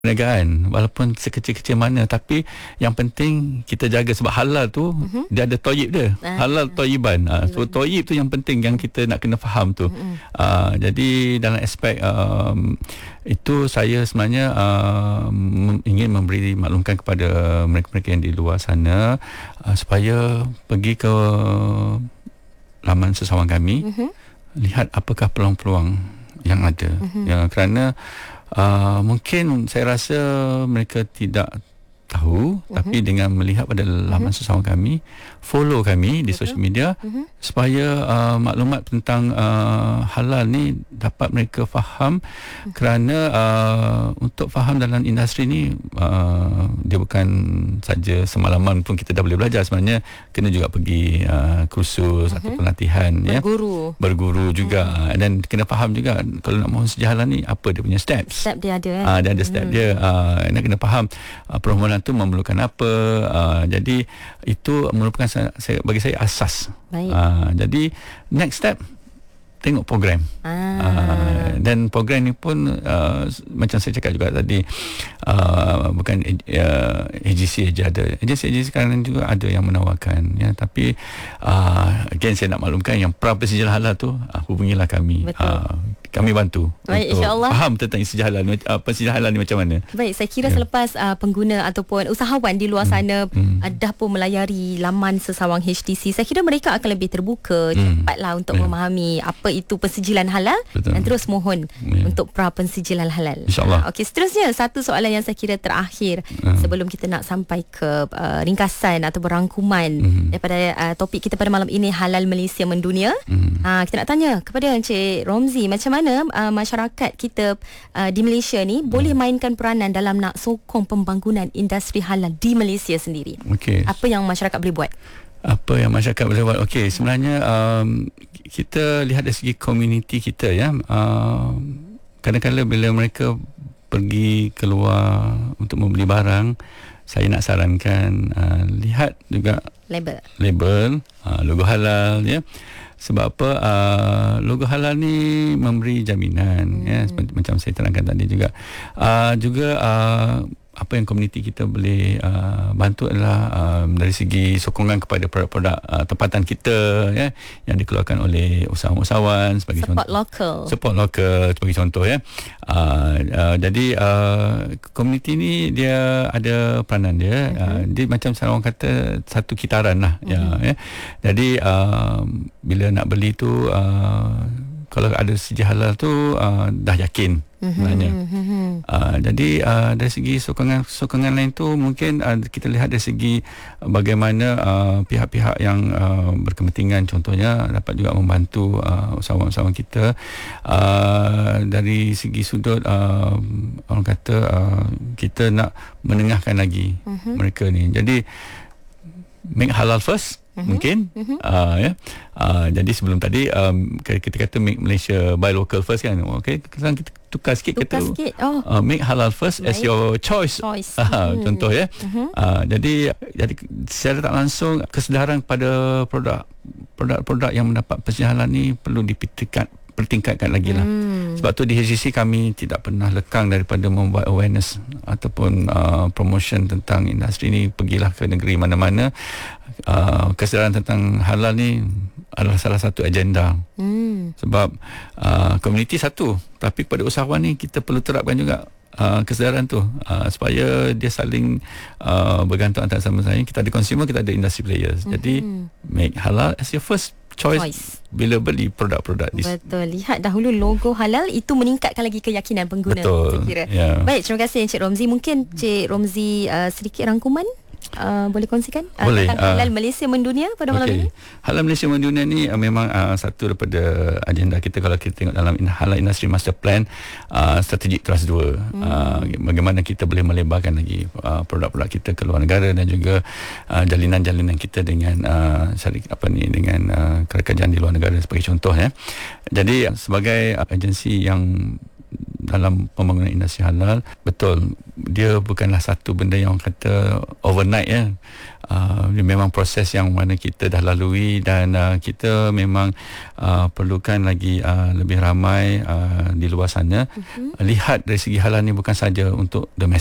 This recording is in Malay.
perniagaan walaupun sekecil-kecil mana, tapi yang penting kita jaga sebab halal tu dia ada toyib dia, halal toyiban. So toyib tu yang penting yang kita nak kena faham tu. Jadi dalam aspek itu saya sebenarnya ingin memberi maklumkan kepada mereka-mereka yang di luar sana supaya pergi ke laman sesawan kami, lihat apakah peluang-peluang yang ada. Kerana mungkin saya rasa mereka tidak tahu, tapi dengan melihat pada laman sesawan kami, follow kami di social media, supaya maklumat tentang halal ni dapat mereka faham. Kerana untuk faham dalam industri ni dia bukan saja semalaman pun kita dah boleh belajar. Sebenarnya kena juga pergi kursus atau pelatihan, berguru juga, dan kena faham juga kalau nak mohon sijil halal ni apa dia punya steps. Step dia ada dia ada step dia, dan kena faham permohonan tu memerlukan apa. Jadi itu merupakan bagi saya asas. Jadi next step, tengok program. Dan program ni pun macam saya cakap juga tadi, bukan AGC saja ada, agensi sekarang juga ada yang benawarkan, ya. Tapi again saya nak maklumkan yang pra-persijil halal tu, hubungilah kami. Kami bantu. Baik, untuk insya-Allah faham tentang persijil halal ni macam mana. Baik, saya kira selepas pengguna ataupun usahawan di luar sana dah pun melayari laman sesawang HTC, saya kira mereka akan lebih terbuka, cepatlah untuk memahami apa itu pensijilan halal. Betul. Dan terus mohon untuk pra-pensijilan halal. InsyaAllah. Okey, seterusnya satu soalan yang saya kira terakhir sebelum kita nak sampai ke ringkasan atau rangkuman daripada topik kita pada malam ini, halal Malaysia mendunia. Kita nak tanya kepada Encik Romzi, macam mana masyarakat kita di Malaysia ni boleh mainkan peranan dalam nak sokong pembangunan industri halal di Malaysia sendiri. Apa yang masyarakat boleh buat? Apa yang masyarakat boleh buat? Okey, sebenarnya kita lihat dari segi komuniti kita, ya. Kadang-kadang bila mereka pergi keluar untuk membeli barang, saya nak sarankan lihat juga label logo halal, ya. Sebab apa? Logo halal ni memberi jaminan, ya, macam saya terangkan tadi juga. Apa yang komuniti kita boleh bantu adalah dari segi sokongan kepada produk-produk tempatan kita, ya, yang dikeluarkan oleh usahawan-usahawan sebagai support local sebagai contoh, ya. Jadi komuniti ni dia ada peranan dia. Dia macam orang kata satu kitaran lah, ya. Jadi bila nak beli tu, kalau ada sijil halal tu dah yakin sebenarnya. Jadi dari segi sokongan lain tu mungkin kita lihat dari segi bagaimana pihak-pihak yang berkepentingan contohnya dapat juga membantu usahawan-usahawan kita dari segi sudut orang kata kita nak menengahkan lagi mereka ni. Jadi make halal first. Mungkin ya. Jadi sebelum tadi kita kata make Malaysia buy local first, kan. Okey, sekarang kita tukar sikit, make halal first as your choice. Contoh, ya. Jadi secara tak langsung kesedaran pada produk yang mendapat persijil halal ni perlu dipertingkatkan lagi lah. Sebab tu di HCC kami tidak pernah lekang daripada membuat awareness ataupun promotion tentang industri ni. Pergilah ke negeri mana-mana. Kesedaran tentang halal ni adalah salah satu agenda. Sebab komuniti satu, tapi pada usahawan ni kita perlu terapkan juga kesedaran tu, supaya dia saling bergantung antara sama lain. Kita ada consumer, kita ada industry players. Jadi make halal as your first choice bila beli produk-produk ni. Betul. Lihat dahulu logo halal, itu meningkatkan lagi keyakinan pengguna. Betul. Saya kira. Baik, terima kasih Encik Romzi. Mungkin Encik Romzi sedikit rangkuman boleh kongsikan tentang halal Malaysia mendunia pada malam ini? Halal Malaysia mendunia ni memang satu daripada agenda kita. Kalau kita tengok dalam halal industry master plan, strategik trust 2, bagaimana kita boleh melebarkan lagi produk-produk kita ke luar negara, dan juga jalinan-jalinan kita dengan dengan kerajaan di luar negara sebagai contoh, ya. Jadi sebagai agensi yang dalam pembangunan industri halal. Betul, dia bukanlah satu benda yang kata overnight ya. Dia memang proses yang mana kita dah lalui, dan kita memang perlukan lagi lebih ramai di luar sana lihat dari segi halal ni bukan saja untuk domestik